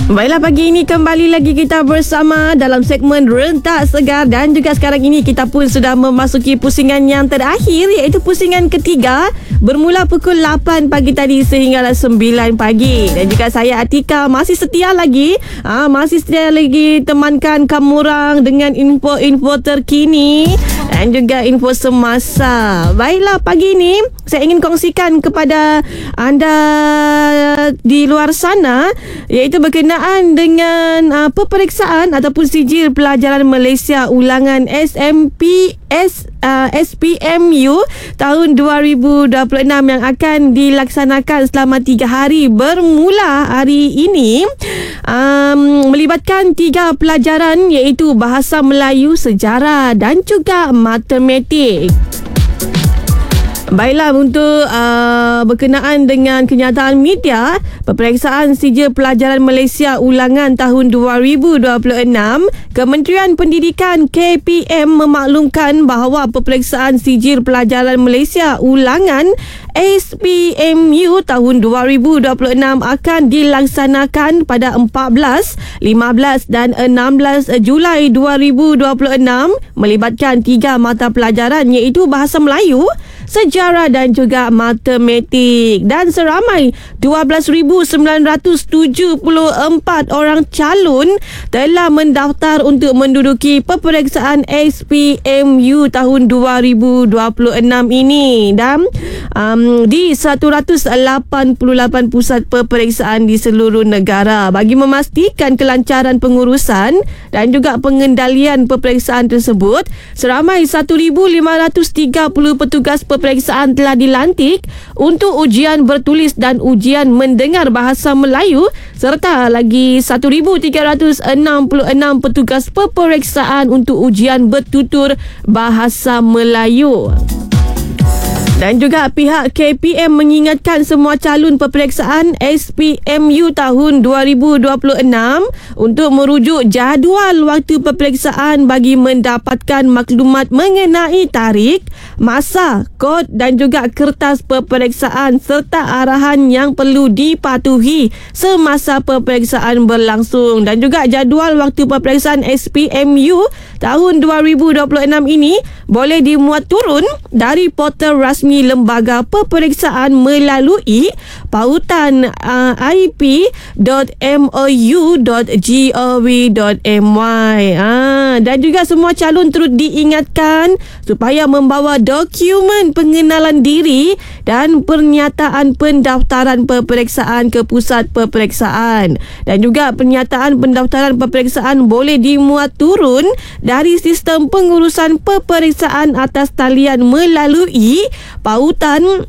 Baiklah, pagi ini kembali lagi kita bersama dalam segmen Rentak Segar, dan juga sekarang ini kita pun sudah memasuki pusingan yang terakhir, iaitu pusingan ketiga, bermula pukul 8 pagi tadi sehingga 9 pagi. Dan juga saya Atika masih setia lagi temankan kamu orang dengan info-info terkini dan juga info semasa. Baiklah, pagi ini saya ingin kongsikan kepada anda di luar sana, iaitu berkenaan dengan peperiksaan ataupun sijil pelajaran Malaysia ulangan SPMU tahun 2026 yang akan dilaksanakan selama 3 hari bermula hari ini, melibatkan 3 pelajaran, iaitu Bahasa Melayu, Sejarah dan juga Matematik. Baiklah, untuk berkenaan dengan kenyataan media, peperiksaan sijil pelajaran Malaysia ulangan tahun 2026, Kementerian Pendidikan KPM memaklumkan bahawa peperiksaan sijil pelajaran Malaysia ulangan SPMU tahun 2026 akan dilaksanakan pada 14, 15 dan 16 Julai 2026, melibatkan 3 mata pelajaran, iaitu Bahasa Melayu, Sejarah dan juga Matematik. Dan seramai 12,974 orang calon telah mendaftar untuk menduduki peperiksaan SPMU tahun 2026 ini, dan di 188 pusat peperiksaan di seluruh negara. Bagi memastikan kelancaran pengurusan dan juga pengendalian peperiksaan tersebut, seramai 1,530 petugas peperiksaan telah dilantik untuk ujian bertulis dan ujian mendengar bahasa Melayu, serta lagi 1,366 petugas peperiksaan untuk ujian bertutur bahasa Melayu. Dan juga pihak KPM mengingatkan semua calon peperiksaan SPMU tahun 2026 untuk merujuk jadual waktu peperiksaan bagi mendapatkan maklumat mengenai tarikh, masa, kod dan juga kertas peperiksaan serta arahan yang perlu dipatuhi semasa peperiksaan berlangsung. Dan juga jadual waktu peperiksaan SPMU tahun 2026 ini boleh dimuat turun dari portal rasmi lembaga peperiksaan melalui pautan ip.mou.gov.my. Dan juga semua calon turut diingatkan supaya membawa dokumen pengenalan diri dan pernyataan pendaftaran peperiksaan ke pusat peperiksaan. Dan juga pernyataan pendaftaran peperiksaan boleh dimuat turun dari sistem pengurusan peperiksaan atas talian melalui pautan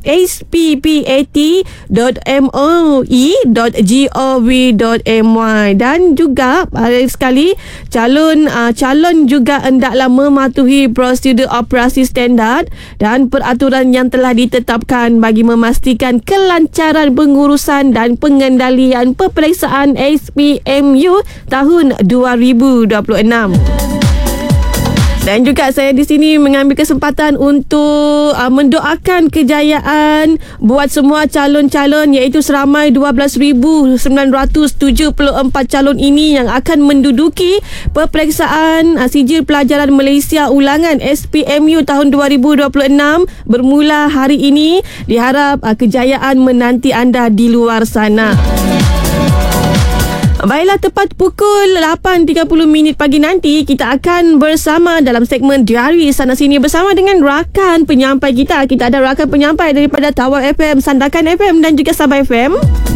sppat.moi.gov.my. Dan juga sekali calon juga hendaklah mematuhi prosedur operasi standard dan peraturan yang telah ditetapkan bagi memastikan kelancaran pengurusan dan pengendalian peperiksaan SPMU tahun 2026. Dan juga saya di sini mengambil kesempatan untuk mendoakan kejayaan buat semua calon-calon, iaitu seramai 12,974 calon ini yang akan menduduki peperiksaan sijil pelajaran Malaysia ulangan SPMU tahun 2026 bermula hari ini. Diharap kejayaan menanti anda di luar sana. Baiklah, tepat pukul 8.30 pagi nanti kita akan bersama dalam segmen Diari Sana Sini bersama dengan rakan penyampai kita. Kita ada rakan penyampai daripada Tawar FM, Sandakan FM dan juga Sabah FM.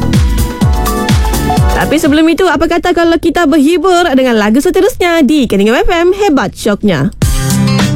Tapi sebelum itu, apa kata kalau kita berhibur dengan lagu seterusnya di Keningau FM, Hebat Syoknya.